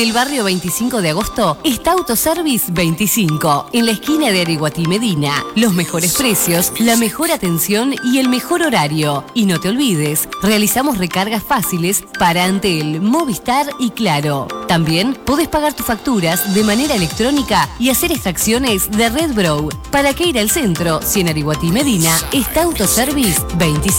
el barrio 25 de agosto está Autoservice 25, en la esquina de Ariguatí Medina. Los mejores precios, la mejor atención y el mejor horario. Y no te olvides, realizamos recargas fáciles para Antel, Movistar y Claro. También podés pagar tus facturas de manera electrónica y hacer extracciones de Red Bro. ¿Para qué ir al centro si en Ariguatí Medina está Autoservice 25?